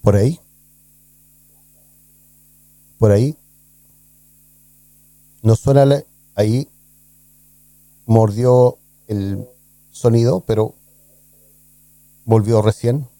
Por ahí, por ahí, no suena ahí, mordió el sonido, pero volvió recién.